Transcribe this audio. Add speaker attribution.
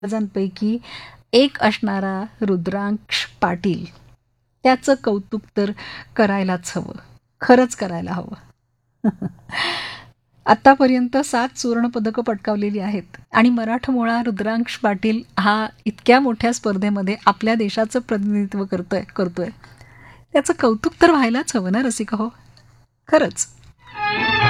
Speaker 1: जणांपैकी एक असणारा रुद्रांश पाटील, त्याचं कौतुक तर करायलाच हवं, खरंच करायला हवं. आतापर्यंत 7 सुवर्णपदकं पटकावलेली आहेत आणि मराठमोळा रुद्रांश पाटील हा इतक्या मोठ्या स्पर्धेमध्ये आपल्या देशाचं प्रतिनिधित्व करतोय. त्याचं कौतुक तर व्हायलाच हवं ना रसिका हो. खरंच.